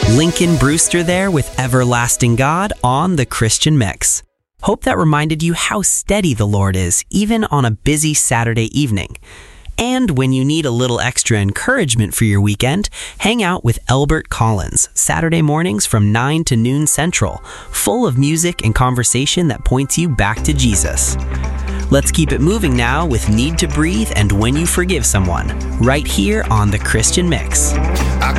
Lincoln Brewster there with Everlasting God on the Christian Mix. Hope that reminded you how steady the Lord is, even on a busy Saturday evening. And when you need a little extra encouragement for your weekend, hang out with Elbert Collins, Saturday mornings from 9 to noon Central, full of music and conversation that points you back to Jesus. Let's keep it moving now with Need to Breathe and When You Forgive Someone, right here on the Christian Mix. I